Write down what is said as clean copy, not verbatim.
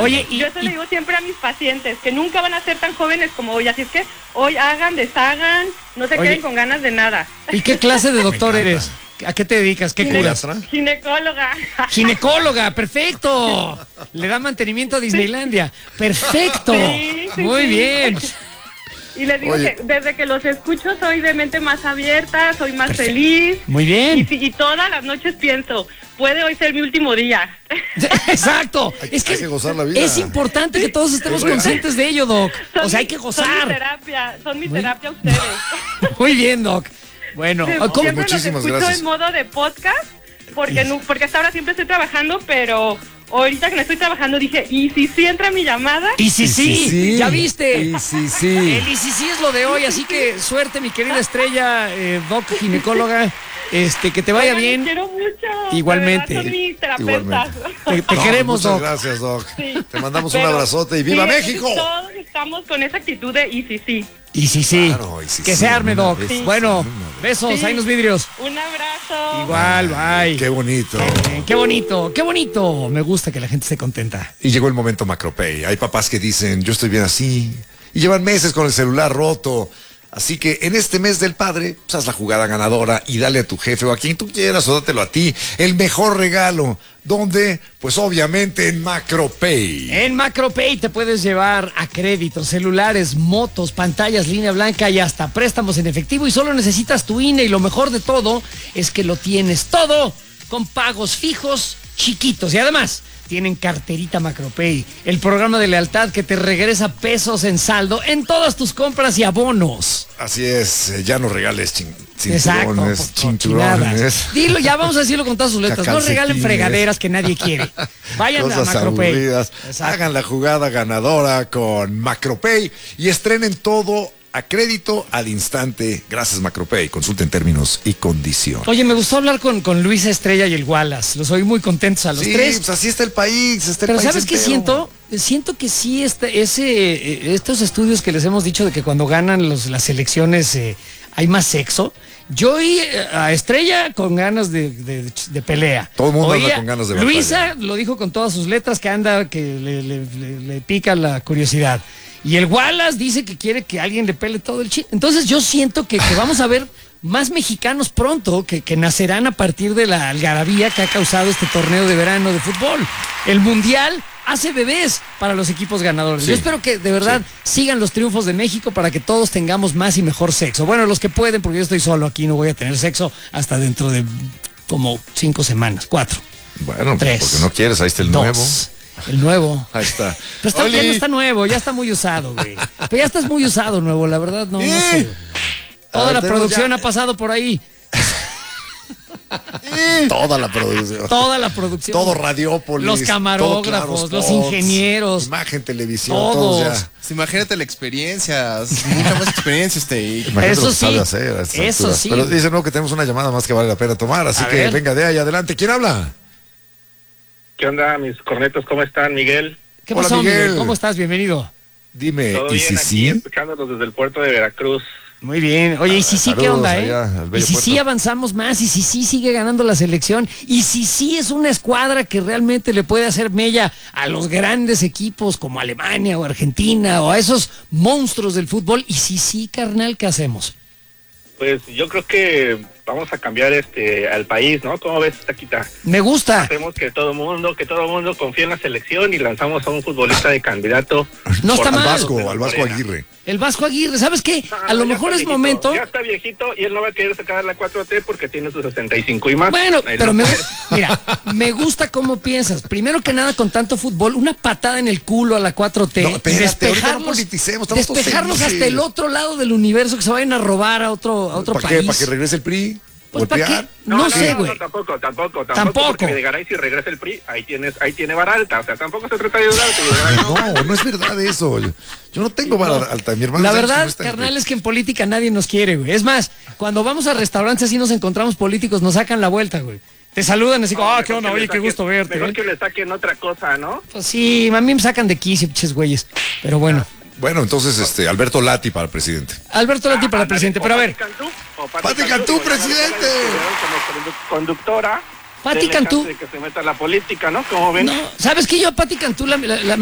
Oye, Yo eso le digo siempre a mis pacientes, que nunca van a ser tan jóvenes como hoy, así es que hoy hagan, deshagan, no se queden con ganas de nada. ¿Y qué clase de doctor eres? ¿A qué te dedicas? ¿Qué curas? Ginecóloga. Ginecóloga, perfecto. Le da mantenimiento a Disneylandia. Perfecto. Sí, Muy bien. Y les digo que desde que los escucho soy de mente más abierta, soy más feliz. Muy bien. Y todas las noches pienso, puede hoy ser mi último día. Exacto. Hay que gozar la vida. Es importante que todos estemos conscientes de ello, Doc. O sea, hay que gozar. Son mi terapia ustedes. Muy bien, Doc. Bueno, siempre muchísimas los escucho gracias. en modo de podcast, porque hasta ahora siempre estoy trabajando, pero ahorita que no estoy trabajando dije, ¿y si entra mi llamada? Y sí, ¿ya viste? Y sí. El y sí es lo de hoy, así que suerte, mi querida estrella, Doc, ginecóloga. Que te vaya bien. Te quiero mucho. Igualmente. Son mis terapeutas. Te queremos, muchas Doc. gracias, Doc. Sí. Te mandamos un abrazote y ¡viva México! Todos estamos con esa actitud de y sí. Y sí. Claro, y sí, que sí, se arme, Doc. sí. Bueno, besos, Sí. ahí los vidrios. Un abrazo. Igual, bye. Qué bonito. Qué bonito, qué bonito. Me gusta que la gente esté contenta. Y llegó el momento Macropay. Hay papás que dicen, yo estoy bien así. Y llevan meses con el celular roto. Así que en este mes del padre, pues haz la jugada ganadora y dale a tu jefe o a quien tú quieras o dátelo a ti el mejor regalo. ¿Dónde? Pues obviamente en Macropay. En Macropay te puedes llevar a crédito, celulares, motos, pantallas, línea blanca y hasta préstamos en efectivo y solo necesitas tu INE y lo mejor de todo es que lo tienes todo con pagos fijos chiquitos y además tienen carterita Macropay, el programa de lealtad que te regresa pesos en saldo en todas tus compras y abonos. Así es, ya no regales Exacto, cinturones, chinturones. Dilo, ya vamos a decirlo con todas sus letras. No regalen fregaderas que nadie quiere. Vayan a Cosas Macropay. aburridas. Hagan la jugada ganadora con Macropay y estrenen todo a crédito al instante. Gracias, Macropay. Consulten términos y condiciones. Oye, me gustó hablar con Luisa Estrella y el Wallace. Los oí muy contentos a los tres. Pues así está el país. Pero ¿sabes qué siento? Siento que sí, estos estudios que les hemos dicho de que cuando ganan las elecciones hay más sexo. Yo oí a Estrella con ganas de pelea. Todo el mundo anda con ganas de batalla. Luisa lo dijo con todas sus letras que anda, que le pica la curiosidad. Y el Wallace dice que quiere que alguien le pele todo el chile. Entonces yo siento que vamos a ver más mexicanos pronto que nacerán a partir de la algarabía que ha causado este torneo de verano de fútbol. El Mundial hace bebés para los equipos ganadores. Sí. Yo espero que de verdad sigan los triunfos de México para que todos tengamos más y mejor sexo. Bueno, los que pueden, porque yo estoy solo aquí, no voy a tener sexo hasta dentro de como 5 semanas, 4. Bueno, 3, porque no quieres, ahí está el 2. nuevo. El nuevo. Ahí está. Pero ya no está nuevo, ya está muy usado, güey. Pero ya estás muy usado, nuevo, la verdad, no sé. Toda la producción ha pasado por ahí. Toda la producción. Toda la producción. Todo Radiópolis. Los camarógrafos, todo, los ingenieros. Imagen, televisión, todos ya. Imagínate la experiencia, mucha más experiencia Imagínate eso lo que sí, sabe hacer a estas eso alturas. sí. Pero dice no que tenemos una llamada más que vale la pena tomar, así A que ver. venga de ahí adelante. ¿Quién habla? ¿Qué onda, mis cornetos? ¿Cómo están, Miguel? ¿Qué Hola, pasó, Miguel? Miguel? ¿Cómo estás? Bienvenido. Dime, ¿Todo ¿y bien si aquí, sí? escuchándolos desde el puerto de Veracruz? Muy bien. Oye, y si sí, ¿qué saludos onda, allá al Y bello si sí puerto. avanzamos más, y si sí sigue ganando la selección, y si sí es una escuadra que realmente le puede hacer mella a los grandes equipos como Alemania o Argentina o a esos monstruos del fútbol, y si sí, carnal, ¿qué hacemos? Pues yo creo que vamos a cambiar al país, ¿no? ¿Cómo ves, Taquita? Me gusta. Hacemos que todo mundo confíe en la selección y lanzamos a un futbolista de candidato. No está por mal. Al Vasco Morena. Aguirre. El Vasco Aguirre, ¿sabes qué? A lo ya mejor está es viejito, momento. Ya está viejito y él no va a querer sacar la 4T porque tiene sus 65 y más. Bueno, Él pero no- mira, me gusta cómo piensas. Primero que nada, con tanto fútbol, una patada en el culo a la 4T. No, y espérate, ahorita no politicemos, estamos todos despejarnos felices. hasta el otro lado del universo, que se vayan a robar a otro ¿Para país. qué? ¿Para que regrese el PRI? Pues, ¿para ¿Golpear? qué? No sé, güey. Tampoco. Tampoco. Porque Videgaray, si regresa el PRI, ahí tiene vara alta. O sea, tampoco se trata de ayudar. Videgaray No es verdad eso. Yo no tengo vara alta. Mi hermano La sabe que no verdad, está en el carnal, PRI. es que en política nadie nos quiere, güey. Es más, cuando vamos a restaurantes así nos encontramos políticos, nos sacan la vuelta, güey. Te saludan así como, ¿qué onda? Oye, qué gusto verte. Mejor ¿eh? que le saquen otra cosa, ¿no? Pues sí, a mí me sacan de quicio, pinches güeyes. Pero bueno. Bueno, entonces, Alberto Lati para presidente. Alberto Lati para presidente, pero a ver. Pati Cantú, presidente. Como conductora. Pati denle Cantú. chance de que se meta a la política, ¿no? Como ven. No, ¿sabes qué? Yo a Pati Cantú